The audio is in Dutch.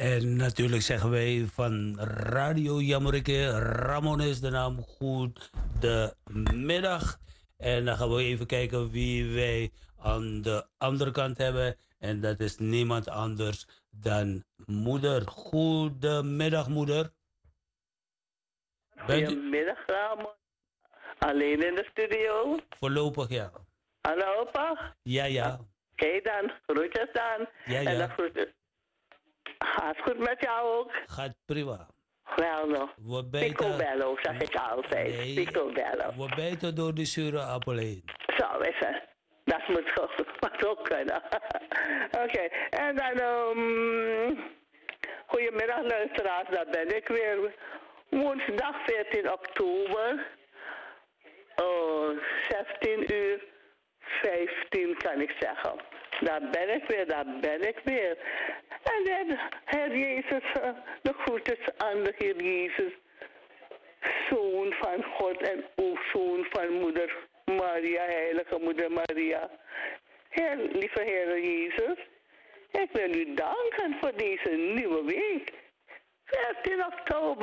En natuurlijk zeggen wij van Radio Jammerike, Ramon is de naam, goed de middag. En dan gaan we even kijken wie wij aan de andere kant hebben. En dat is niemand anders dan moeder. Goedemiddag, moeder. Goedemiddag, Ramon. Alleen in de studio? Voorlopig, ja. Hallo, opa? Ja. Oké dan, groetjes dan. Ja. En dan groetjes. Gaat het goed met jou ook? Gaat prima. Wel nog. We bijten... Picobello, zeg ik altijd. Nee, Picobello. we bijten door de zure appel heen. Zo is het. Dat moet ook kunnen. Oké, en dan... goedemiddag luisteraars, daar ben ik weer. Woensdag 14 oktober. 16 uur 15 kan ik zeggen. Daar ben ik weer. En dan, Heer Jezus, de groetjes aan de Heer Jezus. Zoon van God en ook zoon van moeder Maria, heilige moeder Maria. Lieve Heer Jezus, ik wil u danken voor deze nieuwe week. 14 oktober.